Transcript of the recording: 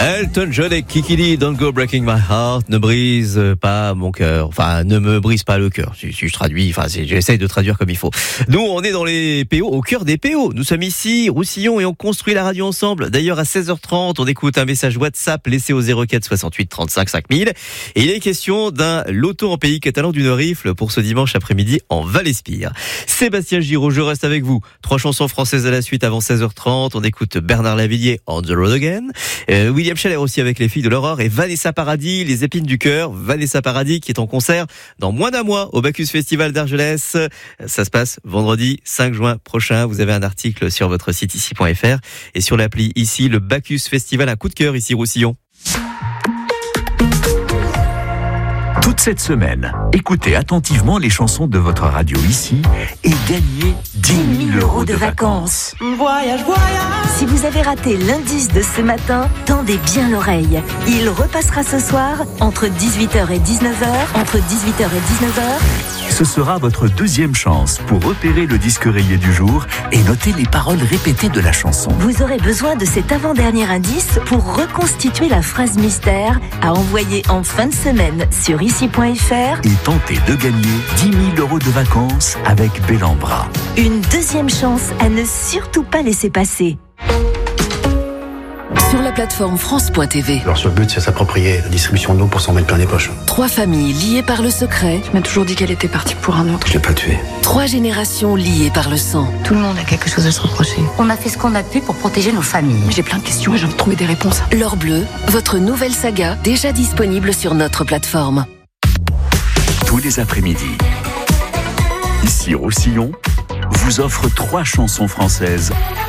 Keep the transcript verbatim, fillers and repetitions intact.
Elton John et Kiki Dee, Don't Go Breaking My Heart, ne brise pas mon cœur, enfin ne me brise pas le cœur, si, si je traduis, enfin si, j'essaye de traduire comme il faut. Nous on est dans les P O, au cœur des P O, nous sommes ici, Roussillon, et on construit la radio ensemble. D'ailleurs à seize heures trente, on écoute un message WhatsApp laissé au zéro quatre soixante-huit trente-cinq cinq mille, et il est question d'un loto en pays catalan d'une rifle pour ce dimanche après-midi en Val-Espire. Sébastien Giraud, je reste avec vous, trois chansons françaises à la suite avant seize heures trente, on écoute Bernard Lavillier, On the Road Again, euh, William Scheller aussi avec les filles de l'Aurore, et Vanessa Paradis, les épines du cœur. Vanessa Paradis qui est en concert dans moins d'un mois au Bacchus Festival d'Argelès. Ça se passe vendredi cinq juin prochain. Vous avez un article sur votre site ici point f r et sur l'appli ici, le Bacchus Festival, un coup de cœur ici Roussillon. Toute cette semaine, écoutez attentivement les chansons de votre radio ici et gagnez dix mille euros de vacances. Voyage, voyage. Si vous avez raté l'indice de ce matin, tendez bien l'oreille. Il repassera ce soir entre dix-huit heures et dix-neuf heures, entre dix-huit heures et dix-neuf heures. Ce sera votre deuxième chance pour repérer le disque rayé du jour et noter les paroles répétées de la chanson. Vous aurez besoin de cet avant-dernier indice pour reconstituer la phrase mystère à envoyer en fin de semaine sur ici point f r et tenter de gagner dix mille euros de vacances avec Bellambra. Une deuxième chance à ne surtout pas laisser passer. Sur la plateforme France point t v. Leur seul but, c'est s'approprier la distribution d'eau pour s'en mettre plein les poches. Trois familles liées par le secret. Tu m'as toujours dit qu'elle était partie pour un autre. Je l'ai pas tuée. Trois générations liées par le sang. Tout le monde a quelque chose à se reprocher. On a fait ce qu'on a pu pour protéger nos familles. J'ai plein de questions et j'ai envie de trouver des réponses. L'Or Bleu, votre nouvelle saga, déjà disponible sur notre plateforme. Tous les après-midi, ici Roussillon vous offre trois chansons françaises